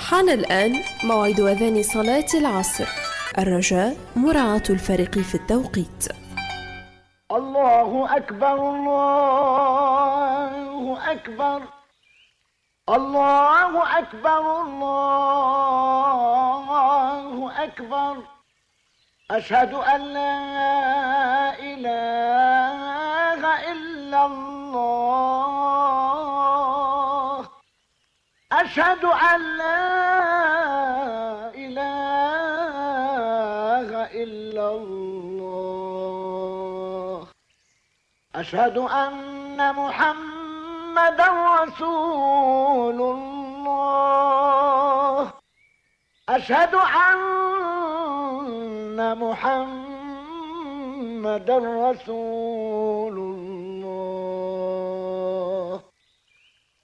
حان الآن موعد أذان صلاة العصر. الرجاء مراعاة الفارق في التوقيت. الله أكبر الله أكبر الله أكبر الله أكبر. أشهد أن لا إله إلا الله. أشهد أن لا إله إلا الله. أشهد أن محمدا رسول الله. أشهد أن محمدا رسول